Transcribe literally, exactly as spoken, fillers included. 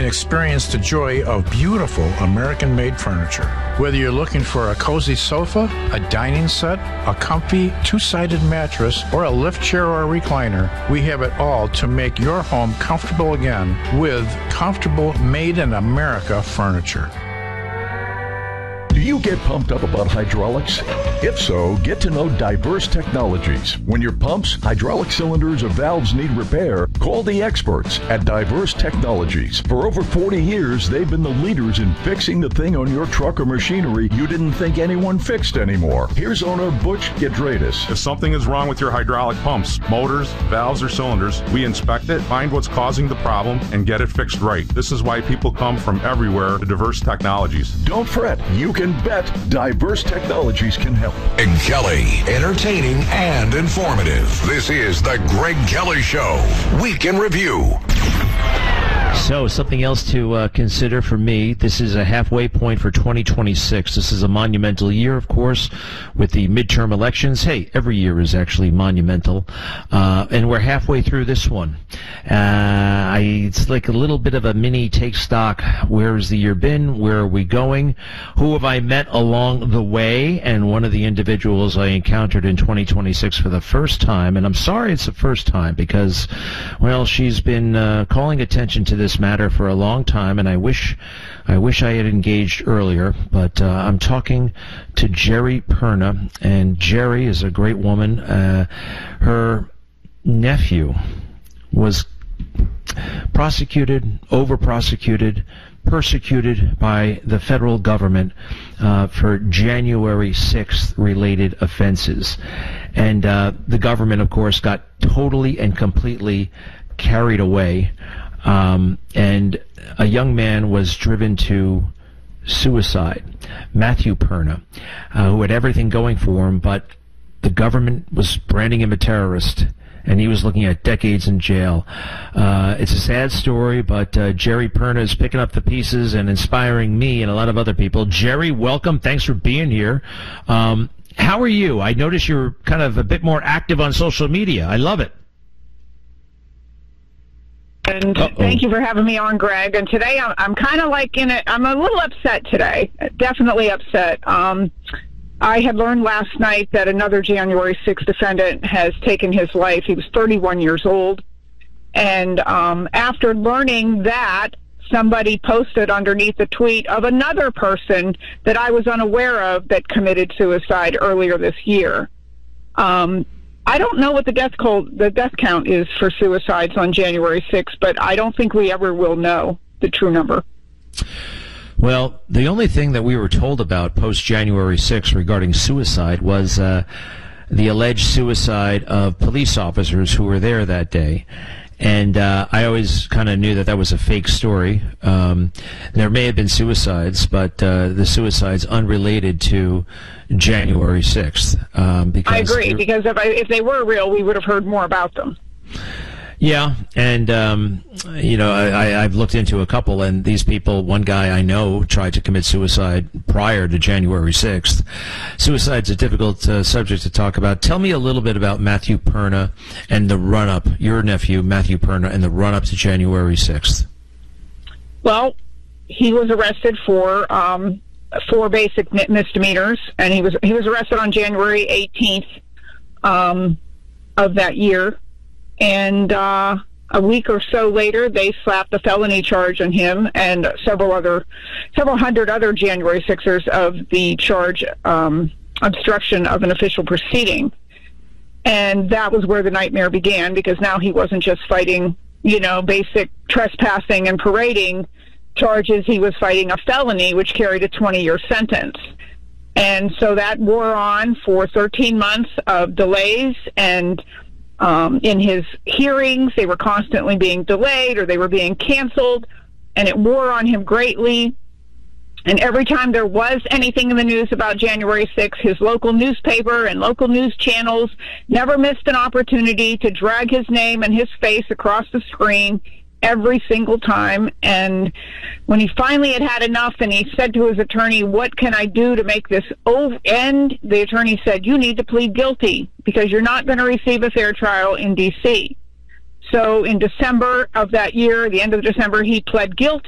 experience the joy of beautiful American-made furniture. Whether you're looking for a cozy sofa, a dining set, a comfy two-sided mattress, or a lift chair or a recliner, we have it all to make your home comfortable again with comfortable made-in-America furniture. Do you get pumped up about hydraulics? If so, get to know Diverse Technologies. When your pumps, hydraulic cylinders, or valves need repair, call the experts at Diverse Technologies. For over forty years, they've been the leaders in fixing the thing on your truck or machinery you didn't think anyone fixed anymore. Here's owner Butch Gedradis. If something is wrong with your hydraulic pumps, motors, valves, or cylinders, we inspect it, find what's causing the problem, and get it fixed right. This is why people come from everywhere to Diverse Technologies. Don't fret. You can bet Diverse Technologies can help. Greg Kelly, entertaining and informative. This is the Greg Kelly Show, Week in Review. So, something else to uh, consider for me. This is a halfway point for twenty twenty-six. This is a monumental year, of course, with the midterm elections. Hey, every year is actually monumental. Uh, and we're halfway through this one. Uh, I, it's like a little bit of a mini take stock. Where has the year been? Where are we going? Who have I met along the way? And one of the individuals I encountered in twenty twenty-six for the first time, and I'm sorry it's the first time because, well, she's been uh, calling attention to this matter for a long time, and I wish I wish I had engaged earlier, but uh, I'm talking to Jerry Perna, and Jerry is a great woman. Uh, her nephew was prosecuted, over-prosecuted, persecuted by the federal government uh, for January sixth related offenses. And uh, the government, of course, got totally and completely carried away. Um, and a young man was driven to suicide, Matthew Perna, uh, who had everything going for him, but the government was branding him a terrorist, and he was looking at decades in jail. Uh, it's a sad story, but uh, Jerry Perna is picking up the pieces and inspiring me and a lot of other people. Jerry, welcome. Thanks for being here. Um, how are you? I notice you're kind of a bit more active on social media. I love it. And Uh-oh. Thank you for having me on, Greg. And today I'm, I'm kind of like in it. I'm a little upset today, definitely upset. Um, I had learned last night that another January sixth defendant has taken his life. He was thirty-one years old. And um, after learning that, somebody posted underneath a tweet of another person that I was unaware of that committed suicide earlier this year. Um, I don't know what the death count, the death count is for suicides on January sixth, but I don't think we ever will know the true number. Well, the only thing that we were told about post-January sixth regarding suicide was uh, the alleged suicide of police officers who were there that day. And uh, I always kind of knew that that was a fake story. Um, there may have been suicides, but uh, the suicides unrelated to January sixth. Um, because I agree, because if, I, if they were real, we would have heard more about them. Yeah, and, um, you know, I, I've looked into a couple, and these people, one guy I know tried to commit suicide prior to January sixth. Suicide's a difficult uh, subject to talk about. Tell me a little bit about Matthew Perna and the run-up, your nephew, Matthew Perna, and the run-up to January sixth. Well, he was arrested for um, four basic misdemeanors, and he was he was arrested on January eighteenth um, of that year. And uh, a week or so later, they slapped a felony charge on him and several other, several hundred other January sixers of the charge um, obstruction of an official proceeding. And that was where the nightmare began, because now he wasn't just fighting, you know, basic trespassing and parading charges. He was fighting a felony, which carried a twenty-year sentence. And so that wore on for thirteen months of delays, and Um, in his hearings, they were constantly being delayed or they were being canceled, and it wore on him greatly. And every time there was anything in the news about January sixth, his local newspaper and local news channels never missed an opportunity to drag his name and his face across the screen every single time. And when he finally had had enough and he said to his attorney, "What can I do to make this end?" the attorney said, "You need to plead guilty because you're not going to receive a fair trial in D C" So in December of that year, the end of December, he pled guilty.